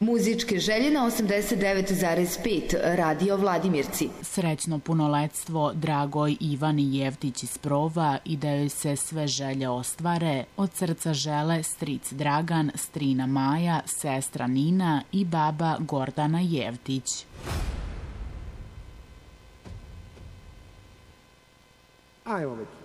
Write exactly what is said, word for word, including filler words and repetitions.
Muzičke želje na osamdeset devet zarez pet Radio Vladimirci. Srećno punoletstvo Dragoj Ivani Jevtić iz Prova i da joj se sve želje ostvare, od srca žele stric Dragan, strina Maja, sestra Nina i baba Gordana Jevtić. Ajmo već.